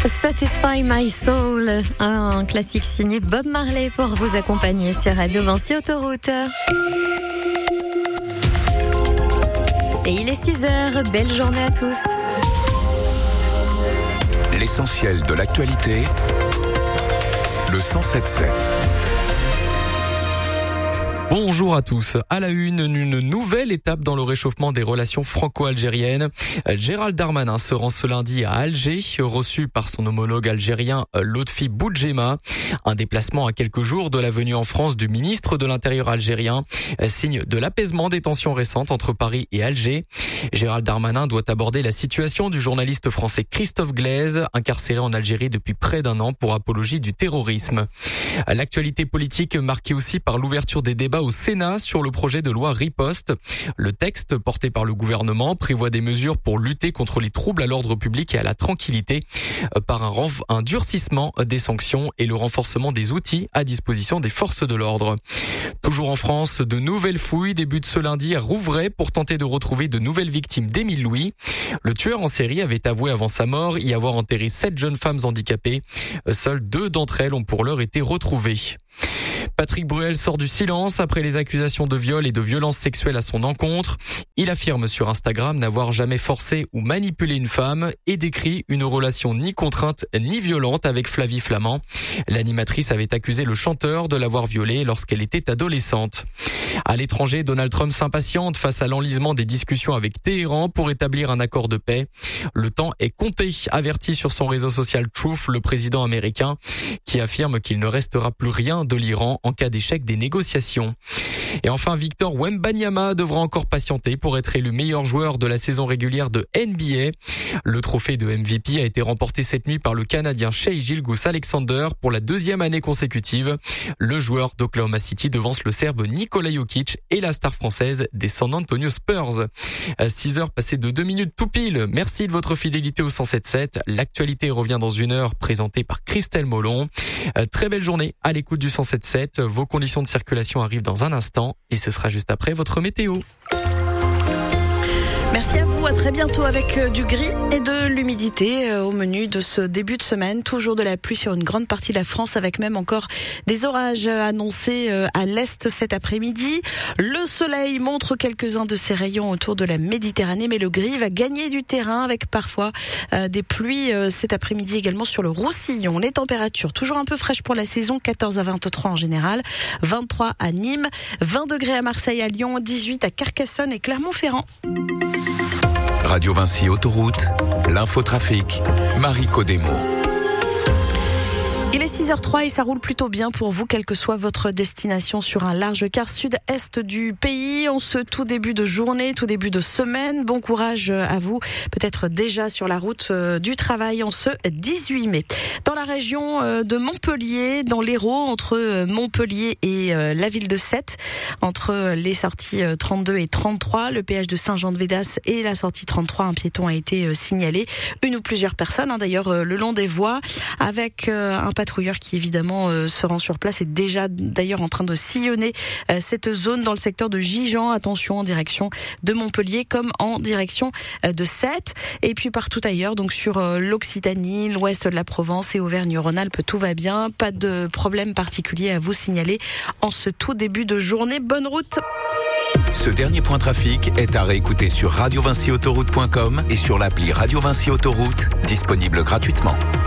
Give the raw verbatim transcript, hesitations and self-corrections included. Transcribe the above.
Satisfy My Soul, un classique signé Bob Marley pour vous accompagner sur Radio Vinci Autoroute. Et il est six heures, belle journée à tous. L'essentiel de l'actualité, le cent sept sept. Bonjour à tous. À la une, une nouvelle étape dans le réchauffement des relations franco-algériennes. Gérald Darmanin se rend ce lundi à Alger, reçu par son homologue algérien Lotfi Boudjema. Un déplacement à quelques jours de la venue en France du ministre de l'Intérieur algérien, signe de l'apaisement des tensions récentes entre Paris et Alger. Gérald Darmanin doit aborder la situation du journaliste français Christophe Glaise, incarcéré en Algérie depuis près d'un an pour apologie du terrorisme. L'actualité politique marquée aussi par l'ouverture des débats au Sénat sur le projet de loi Riposte. Le texte porté par le gouvernement prévoit des mesures pour lutter contre les troubles à l'ordre public et à la tranquillité par un, renf- un durcissement des sanctions et le renforcement des outils à disposition des forces de l'ordre. Toujours en France, de nouvelles fouilles débutent ce lundi à Rouvray pour tenter de retrouver de nouvelles victimes d'Émile Louis. Le tueur en série avait avoué avant sa mort y avoir enterré sept jeunes femmes handicapées. Seules deux d'entre elles ont pour l'heure été retrouvées. Patrick Bruel sort du silence après les accusations de viol et de violence sexuelle à son encontre. Il affirme sur Instagram n'avoir jamais forcé ou manipulé une femme et décrit une relation ni contrainte ni violente avec Flavie Flament. L'animatrice avait accusé le chanteur de l'avoir violée lorsqu'elle était adolescente. À l'étranger, Donald Trump s'impatiente face à l'enlisement des discussions avec Téhéran pour établir un accord de paix. Le temps est compté, avertit sur son réseau social Truth le président américain, qui affirme qu'il ne restera plus rien de l'Iran en cas d'échec des négociations. Et enfin, Victor Wembanyama devra encore patienter pour être élu meilleur joueur de la saison régulière de N B A. Le trophée de M V P a été remporté cette nuit par le Canadien Shai Gilgeous-Alexander pour la deuxième année consécutive. Le joueur d'Oklahoma City devance le Serbe Nikola Jokic et la star française des San Antonio Spurs. À six heures passées de deux minutes tout pile. Merci de votre fidélité au cent sept sept. L'actualité revient dans une heure, présentée par Christelle Molon. Très belle journée à l'écoute du cent sept sept. Vos conditions de circulation arrivent dans un instant et ce sera juste après votre météo. Merci à vous, à très bientôt avec du gris et de l'humidité au menu de ce début de semaine. Toujours de la pluie sur une grande partie de la France avec même encore des orages annoncés à l'est cet après-midi. Le soleil montre quelques-uns de ses rayons autour de la Méditerranée, mais le gris va gagner du terrain avec parfois des pluies cet après-midi également sur le Roussillon. Les températures toujours un peu fraîches pour la saison, quatorze à vingt-trois en général, vingt-trois à Nîmes, vingt degrés à Marseille, à Lyon, dix-huit à Carcassonne et Clermont-Ferrand. Radio Vinci Autoroute, l'infotrafic, Marie Codemo. Il est six heures trois et ça roule plutôt bien pour vous, quelle que soit votre destination sur un large quart sud-est du pays. En ce tout début de journée, tout début de semaine, bon courage à vous, peut-être déjà sur la route du travail en ce dix-huit mai. Dans la région de Montpellier, dans l'Hérault, entre Montpellier et la ville de Sète, entre les sorties trente-deux et trente-trois, le péage de Saint-Jean-de-Védas et la sortie trente-trois, un piéton a été signalé. Une ou plusieurs personnes, hein, d'ailleurs, le long des voies, avec un patrouilleur qui évidemment euh, se rend sur place et déjà d'ailleurs en train de sillonner euh, cette zone dans le secteur de Gijan. Attention en direction de Montpellier comme en direction euh, de Sète et puis partout ailleurs, donc sur euh, l'Occitanie, l'ouest de la Provence et Auvergne-Rhône-Alpes, tout va bien, pas de problème particulier à vous signaler en ce tout début de journée. Bonne route. Ce dernier point trafic est à réécouter sur radio vinci autoroute point com et sur l'appli Radio Vinci Autoroute, disponible gratuitement.